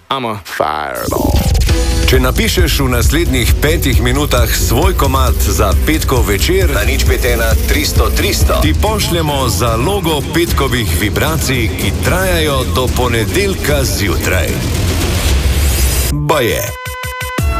Fireball. Če napišeš v naslednjih 5 minutah svoj komad za petkov večer na 051 300 300, ti pošljemo zalogo petkovih vibracij, ki trajajo do ponedeljka zjutraj. Baje.